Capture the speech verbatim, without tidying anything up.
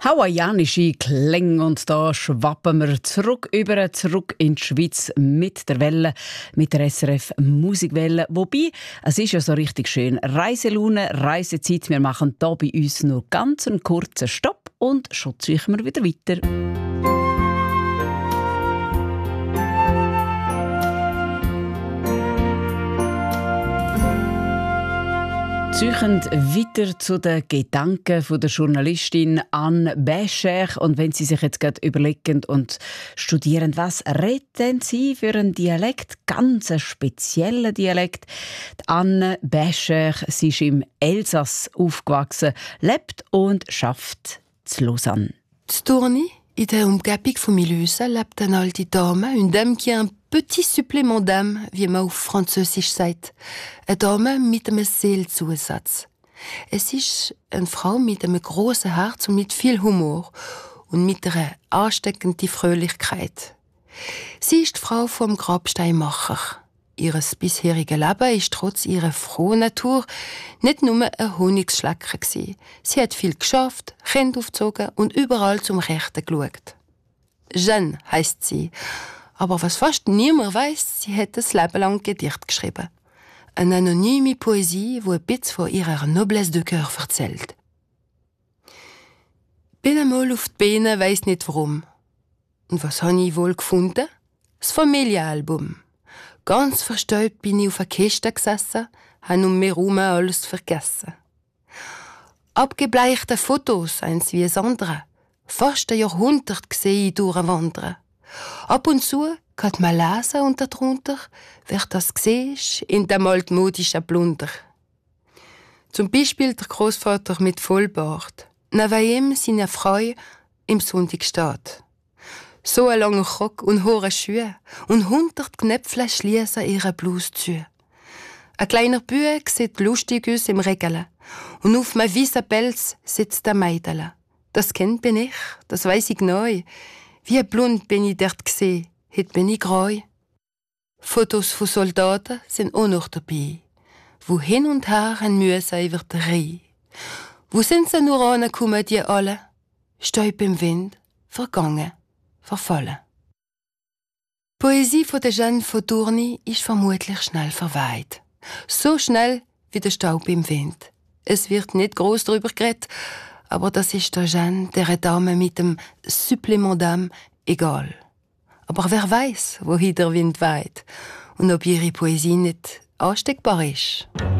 Hawaiianische Klänge und da schwappen wir zurück über zurück in die Schweiz mit der Welle, mit der S R F Musikwelle. Wobei, es ist ja so richtig schön. Reiselaune, Reisezeit. Wir machen da bei uns nur ganz einen kurzen Stopp und schon ziehen wir wieder weiter. Züchend weiter zu den Gedanken von der Journalistin Anne Becher. Und wenn Sie sich jetzt gerade überlegen und studieren, was reden Sie für einen Dialekt, ganz einen speziellen Dialekt. Die Anne Becher, sie ist im Elsass aufgewachsen, lebt und schafft in Lausanne. In Tournai, in der Umgebung von Milhausen, lebt eine alte Dame, une dame qui a un petit supplément d'âme, wie man auf Französisch sagt. Eine Dame mit einem Seelzusatz. Es ist eine Frau mit einem grossen Herz und mit viel Humor und mit einer ansteckenden Fröhlichkeit. Sie ist die Frau vom Grabsteinmacher. Ihr bisheriges Leben ist trotz ihrer frohen Natur nicht nur ein Honigschlecken gewesen. Sie hat viel geschafft, Kinder aufgezogen und überall zum Rechten geschaut. Jeanne heisst sie. Aber was fast niemand weiss, sie hat das Leben lang Gedicht geschrieben. Eine anonyme Poesie, die ein bisschen von ihrer Noblesse de Cœur erzählt. Bin einmal auf die Beine, weiss nicht warum. Und was habe ich wohl gefunden? Das Familienalbum. Ganz verstäubt bin ich auf einer Kiste gesessen, habe um mich herum alles vergessen. Abgebleichte Fotos, eins wie das andere. Fast ein Jahrhundert sehe ich durchwandern. Ab und zu kann man lesen und darunter, wer das siehst, in dem altmodischen Blunder. Zum Beispiel der Großvater mit Vollbart. Neben ihm seine Frau im Sonntag steht. So ein langer Rock und hohe Schuhe und hundert Knöpfe schließen ihre Blouse zu. Ein kleiner Bube sieht lustig aus im Regal und auf einem weißen Pelz sitzt ein Mädel. Das kennt bin ich, das weiss ich neu. Wie blond bin ich dort gesehen, heute bin ich grau. Fotos von Soldaten sind auch noch dabei, wo hin und her haben müssen über den Rhein. Wo sind sie nur angekommen, die alle? Stäub im Wind, vergangen, verfallen. Die Poesie von der Jeanne von Tournai ist vermutlich schnell verweht. So schnell wie der Staub im Wind. Es wird nicht groß darüber geredet, aber das ist der Jeanne, der Dame mit dem Supplément d'âme, egal. Aber wer weiß, wohin der Wind weht und ob ihre Poesie nicht ansteckbar ist.